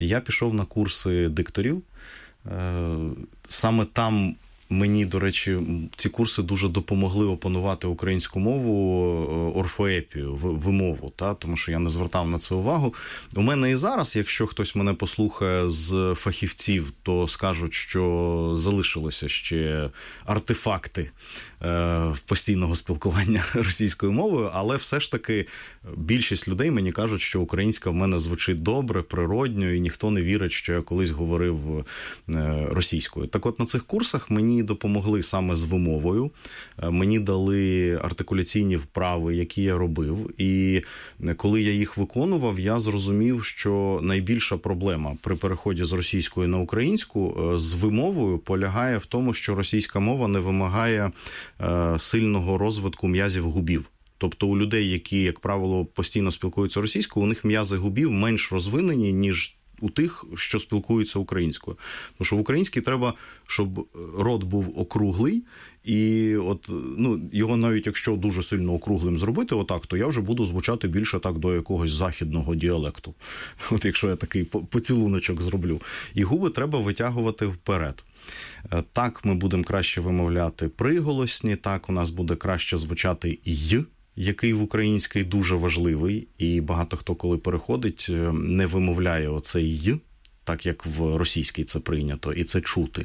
Я пішов на курси дикторів. Саме там мені, до речі, ці курси дуже допомогли опанувати українську мову, орфоепію, вимову, тому що я не звертав на це увагу. У мене і зараз, якщо хтось мене послухає з фахівців, то скажуть, що залишилися ще артефакти постійного спілкування російською мовою, але все ж таки більшість людей мені кажуть, що українська в мене звучить добре, природньо, і ніхто не вірить, що я колись говорив російською. Так от на цих курсах мені допомогли саме з вимовою, мені дали артикуляційні вправи, які я робив, і коли я їх виконував, я зрозумів, що найбільша проблема при переході з російської на українську з вимовою полягає в тому, що російська мова не вимагає сильного розвитку м'язів губів. Тобто у людей, які, як правило, постійно спілкуються російською, у них м'язи губів менш розвинені, ніж у тих, що спілкуються українською. Тому що в українській треба, щоб рот був округлий, і його навіть якщо дуже сильно округлим зробити отак, то я вже буду звучати більше так до якогось західного діалекту. От якщо я такий поцілуночок зроблю. І губи треба витягувати вперед. Так ми будемо краще вимовляти приголосні, так у нас буде краще звучати «й», який в українській дуже важливий, і багато хто, коли переходить, не вимовляє оцей «й», так як в російській це прийнято, і це чути.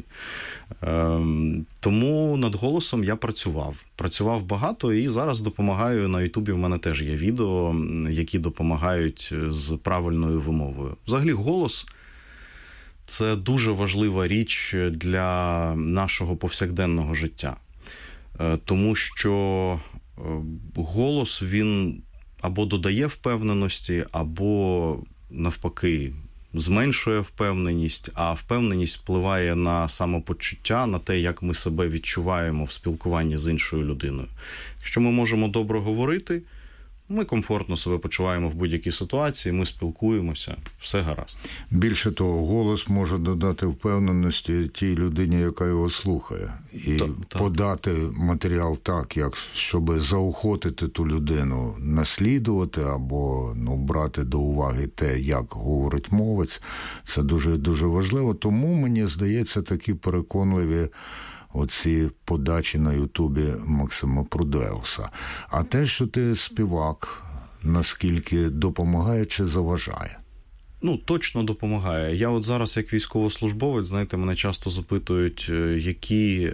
Тому над голосом я працював багато, і зараз допомагаю, на Ютубі в мене теж є відео, які допомагають з правильною вимовою. Взагалі голос – це дуже важлива річ для нашого повсякденного життя, тому що голос, він або додає впевненості, або навпаки зменшує впевненість, а впевненість впливає на самопочуття, на те, як ми себе відчуваємо в спілкуванні з іншою людиною. Якщо ми можемо добре говорити, ми комфортно себе почуваємо в будь-якій ситуації, ми спілкуємося, все гаразд. Більше того, голос може додати впевненості тій людині, яка його слухає. І подати матеріал так, щоб заохотити ту людину наслідувати або брати до уваги те, як говорить мовець. Це дуже важливо. Тому, мені здається, такі переконливі оці подачі на Ютубі Максима Прудеуса. А те, що ти співак, наскільки допомагає чи заважає? Точно допомагає. Я от зараз, як військовослужбовець, знаєте, мене часто запитують, які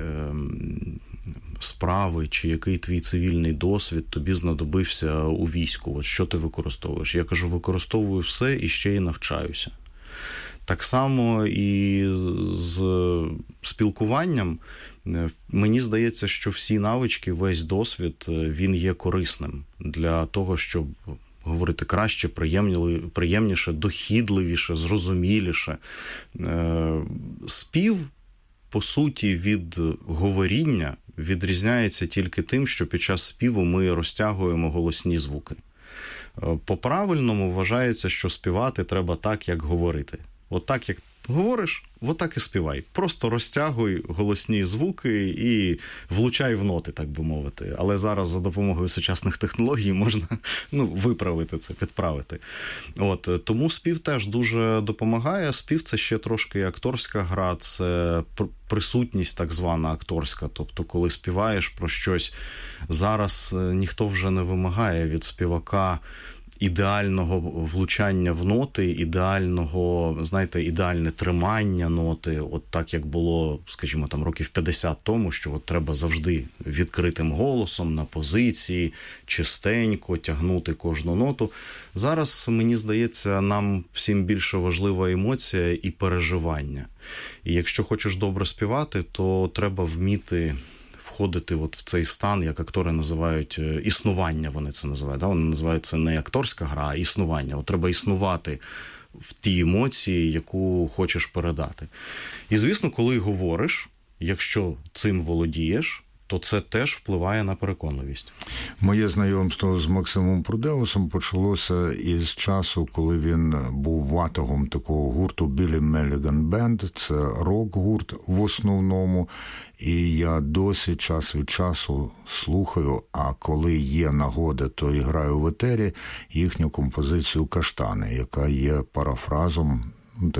справи чи який твій цивільний досвід тобі знадобився у війську. От що ти використовуєш? Я кажу, використовую все і ще й навчаюся. Так само і з спілкуванням. Мені здається, що всі навички, весь досвід, він є корисним для того, щоб говорити краще, приємніше, дохідливіше, зрозуміліше. Спів, по суті, від говоріння відрізняється тільки тим, що під час співу ми розтягуємо голосні звуки. По-правильному вважається, що співати треба так, як говорити. От так, як говориш, от так і співай. Просто розтягуй голосні звуки і влучай в ноти, так би мовити. Але зараз за допомогою сучасних технологій можна виправити це, підправити. Тому спів теж дуже допомагає. Спів – це ще трошки акторська гра, це присутність так звана акторська. Тобто, коли співаєш про щось, зараз ніхто вже не вимагає від співака ідеального влучання в ноти, ідеальне тримання ноти, от так, як було, скажімо, років 50 тому, що от треба завжди відкритим голосом, на позиції, чистенько тягнути кожну ноту. Зараз, мені здається, нам всім більше важлива емоція і переживання. І якщо хочеш добре співати, то треба вміти входити от в цей стан, як актори називають існування, вони це називають. Вони називають це не акторська гра, а існування. От треба існувати в тій емоції, яку хочеш передати. І, звісно, коли говориш, якщо цим володієш, то це теж впливає на переконливість. Моє знайомство з Максимом Прудеусом почалося із часу, коли він був ватагом такого гурту Billy Milligan Band. Це рок-гурт в основному. І я досі час від часу слухаю, а коли є нагода, то і граю в етері їхню композицію «Каштани», яка є парафразом